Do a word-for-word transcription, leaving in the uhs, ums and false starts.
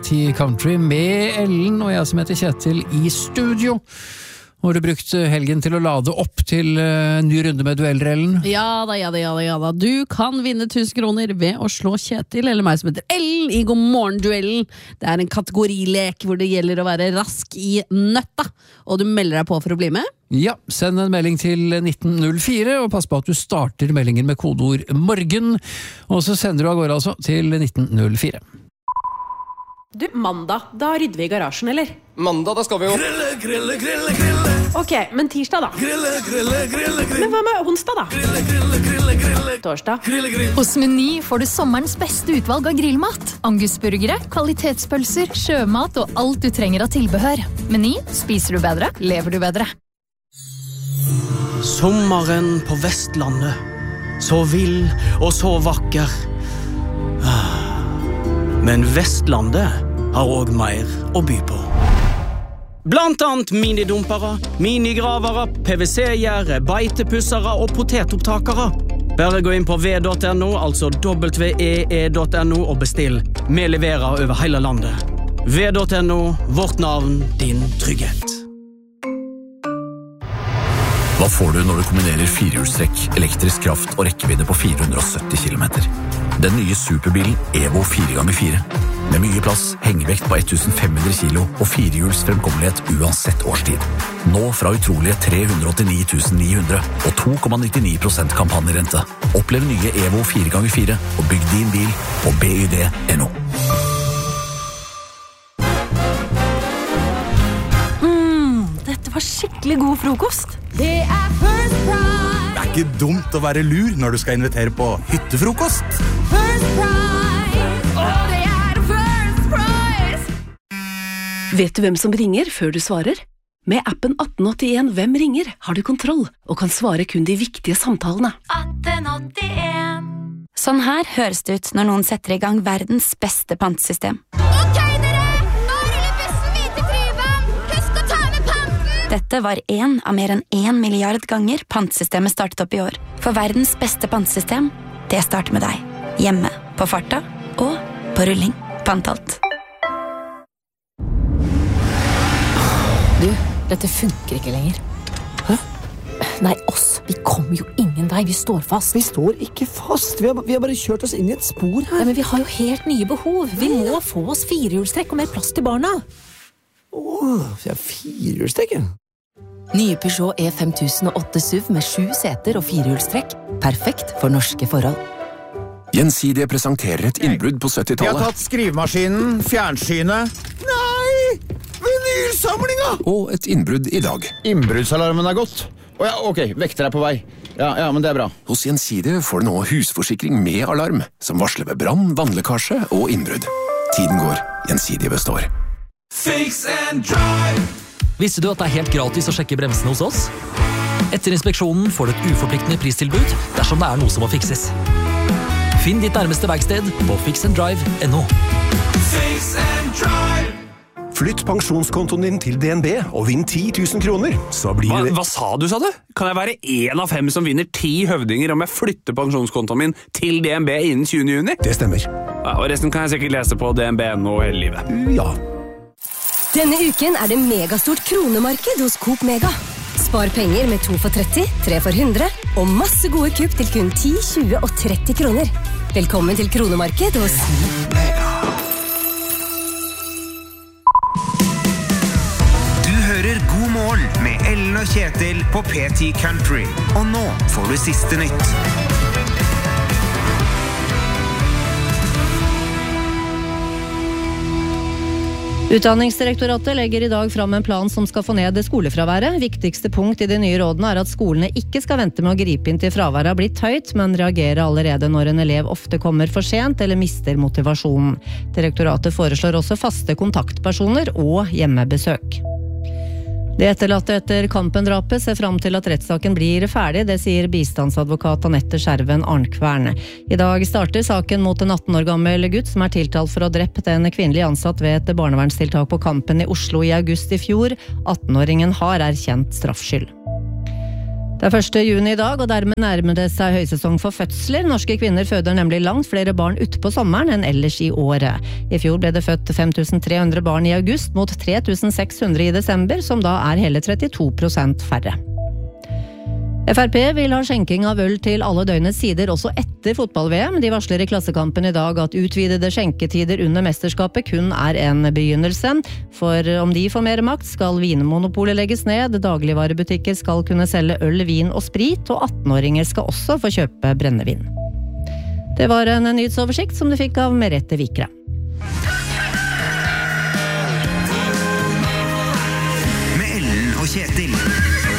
Country med Ellen og jeg som heter Kjetil i studio. Har du brukt helgen til å lade opp til uh, ny runde med dueller, Ellen? Ja da, ja da, ja da, ja da. Du kan vinne tusen kroner ved å slå Kjetil eller meg som heter Ellen i God morgen-duellen. Det er en kategorilek hvor det gjelder å være rask i nøtta. Og du melder deg på for å bli med? Ja, send en melding til nitten null fire og pass på at du starter meldingen med kodeord morgen. Og så sender du av gårde altså til nitten null fire. Du, mandag, da rydder vi i garasjen, eller? Mandag, da skal vi jo Grille, grille, grille, grille. Ok, men tirsdag da? Grille, grille, grille, grille. Men hva med onsdag da? Grille, grille, grille, grille. Torsdag? Grille, grille. Hos Meny får du sommerens beste utvalg av grillmat. Angusburgere, kvalitetspølser, sjømat og alt du trenger av tilbehør. Meny, spiser du bedre, lever du bedre. Sommeren på Vestlandet. Så vill og så vakker. Men Vestlandet har også mer å by på. Blant annet minidumpere, minigravere, P V C-gjerde, beitepussere og potetopptakere. Bare gå inn på v punktum no, altså w e e punktum no og bestill. Vi leverer over hele landet. v punktum no, vårt navn, din trygghet. Hva får du når du kombinerer firehjulstrekk, elektrisk kraft og rekkevidde på fire hundre og sytti kilometer? Den nye superbilen Evo fire ganger fire. Med mye plass, hengevekt på tusen fem hundre kilo og firehjuls fremkommelighet uansett årstid. Nå fra utrolige tre hundre og åttini tusen ni hundre og to komma nittini prosent kampanjerente. Opplev nye Evo fire ganger fire og bygg din bil på b y d punktum no. Skikkelig god frokost. Det er First Price. Det er ikke dumt å være lur når du skal invitere på hyttefrokost. First Price. Og det er First Price. Vet du hvem som ringer før du svarer? Med appen atten åttien Hvem ringer har du kontroll og kan svare kun de viktige samtalene. atten åttien. Sånn her høres det ut når noen setter i gang verdens beste pantesystem. Dette var en av mer enn en milliard ganger pantsystemet startet opp i år. For verdens beste pantesystem, det starter med deg. Hjemme, på farta og på rulling. Pantalt. Du, dette funker ikke lenger. Hæ? Nei, oss. Vi kommer jo ingen vei. Vi står fast. Vi står ikke fast. Vi har, vi har bare kjørt oss inn i et spor her. Ja, men vi har jo helt nye behov. Vi må få oss firehjulstrekk og mer plass til barna. Åh, jeg er firehjulstrekk, ja. Nye Peugeot E fem tusen og åtte S U V med sju seter og firehjulstrekk. Perfekt for norske forhold. Gjensidige presenterer et innbrudd på syttitallet. Vi har tatt skrivemaskinen, fjernsynet. Nei! Vinylsamlinga! Og et innbrudd i dag. Innbruddsalarmen er gått. Å ja, ok, vekter er på vei. Ja, ja, men det er bra. Hos Gjensidige får du nå husforsikring med alarm, som varsler ved brann, vannlekkasje og innbrudd. Tiden går, Gjensidige består. Fix and drive. Visste du at det er helt gratis å sjekke bremsene hos oss? Etter inspeksjonen får du et uforpliktende pristilbud dersom det er noe som må fikses. Finn ditt nærmeste verksted på fix and drive punktum no. Fix and drive. Flytt pensjonskontoen din til D N B og vinn ti tusen kroner. Så blir hva, det... hva sa du, sa du? Kan jeg være en av fem som vinner ti høvdinger om jeg flytter pensjonskontoen min til D N B innen tjuende juni? Det stemmer. Ja, og resten kan jeg sikkert lese på D N B punktum no hele livet. Ja. Denne uken er det megastort kronemarked hos Coop Mega. Spar penger med to for tretti, tre for hundre, og masse gode kupp til kun ti, tjue og tretti kroner. Velkommen til kronemarked hos Mega. Du hører God morgen med Ellen og Kjetil på P ti Country. Og nå får du siste nytt. Utdanningsdirektoratet legger i dag fram en plan som skal få ned det skolefraværet. Viktigste punkt i de nye rådene er at skolene ikke skal vente med å gripe inn til fraværet har blitt høyt, men reagere allerede når en elev ofte kommer for sent eller mister motivasjonen. Direktoratet foreslår også faste kontaktpersoner og hjemmebesøk. Det etterlatte etter Kampen-drapet ser fram til at rettssaken blir ferdig, det sier bistandsadvokat Anette Skjerven Arnkvern. I dag starter saken mot en atten år gammel gutt som er tiltalt for å ha drept en kvinnelig ansatt ved et barnevernstiltak på Kampen i Oslo i august i fjor. atten-åringen har erkjent straffskyld. Det er første juni i dag, og dermed nærmer det seg høysesong for fødsler. Norske kvinner føder nemlig langt flere barn ute på sommeren enn ellers i året. I fjor ble det født fem tusen tre hundre barn i august mot tre tusen seks hundre i desember, som da er hele trettito prosent færre. F R P vil ha skjenking av øl til alle døgnets sider også etter fotball-V M. De varsler i Klassekampen i dag at utvidede skjenketider under mesterskapet kun er en begynnelse. For om de får mer makt, skal vinmonopolet legges ned, dagligvarebutikker skal kunne selge øl, vin og sprit, og atten-åringer skal også få kjøpe brennevin. Det var en nyhetsoversikt som du fikk av Merete Vikre. Med Ellen og Kjetil.